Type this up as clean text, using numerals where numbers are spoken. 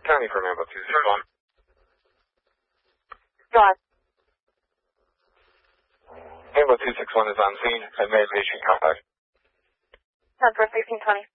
County for Ambulance 261. Go ahead. Ambulance 261 is on scene. Admitted patient contact. 10 for 1620.